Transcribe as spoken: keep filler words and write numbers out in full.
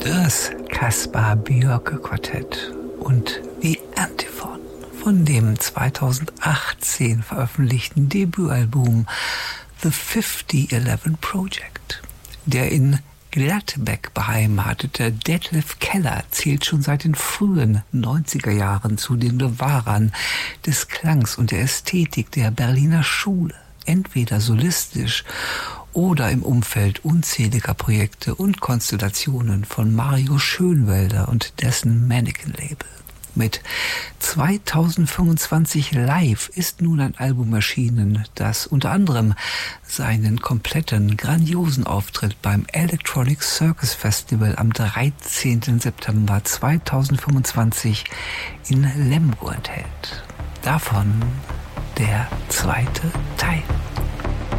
Das Caspar Björke Quartett und The Antiphon von dem zweitausendachtzehn veröffentlichten Debütalbum The fifty eleven Project. Der in Gladbeck beheimatete Detlef Keller zählt schon seit den frühen neunziger Jahren zu den Bewahrern des Klangs und der Ästhetik der Berliner Schule, entweder solistisch oder im Umfeld unzähliger Projekte und Konstellationen von Mario Schönwelder und dessen Mannequin-Label. Mit zweitausendfünfundzwanzig Live ist nun ein Album erschienen, das unter anderem seinen kompletten, grandiosen Auftritt beim Electronic Circus Festival am dreizehnten September zweitausendfünfundzwanzig in Lemgo enthält. Davon der zweite Teil.